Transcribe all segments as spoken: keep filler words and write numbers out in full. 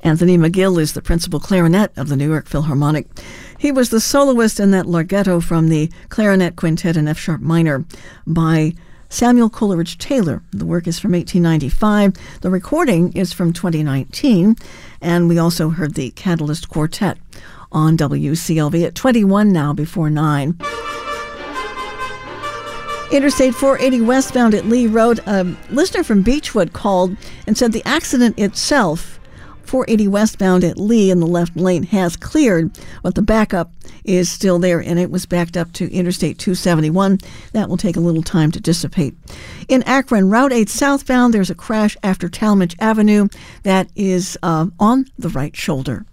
Anthony McGill is the principal clarinet of the New York Philharmonic. He was the soloist in that Larghetto from the Clarinet Quintet in F-sharp minor by Samuel Coleridge Taylor. The work is from eighteen ninety-five. The recording is from twenty nineteen. And we also heard the Catalyst Quartet on W C L V at twenty-one now before nine. Interstate four eighty westbound at Lee Road. A listener from Beechwood called and said the accident itself, four eighty westbound at Lee in the left lane, has cleared, but the backup is still there, and it was backed up to Interstate two seventy-one. That will take a little time to dissipate. In Akron, Route eight southbound, there's a crash after Talmadge Avenue that is uh, on the right shoulder.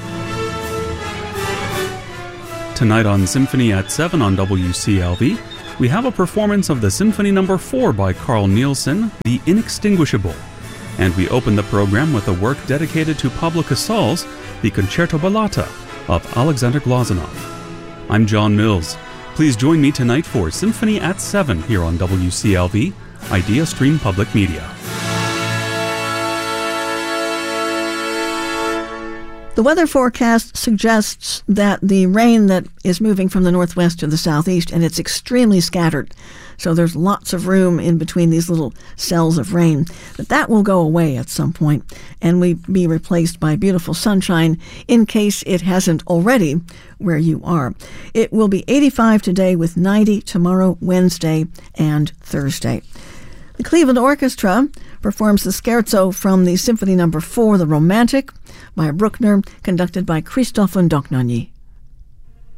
Tonight on Symphony at seven on W C L V, we have a performance of the Symphony Number four by Carl Nielsen, The Inextinguishable. And we open the program with a work dedicated to Pablo Casals, the Concerto Ballata of Alexander Glazunov. I'm John Mills. Please join me tonight for Symphony at seven here on W C L V, Idea Stream Public Media. The weather forecast suggests that the rain that is moving from the northwest to the southeast, and it's extremely scattered. So there's lots of room in between these little cells of rain. But that will go away at some point and we be replaced by beautiful sunshine in case it hasn't already where you are. It will be eighty-five today with ninety tomorrow, Wednesday, and Thursday. The Cleveland Orchestra performs the scherzo from the Symphony Number four, The Romantic, by Bruckner, conducted by Christophe Ndoknanyi.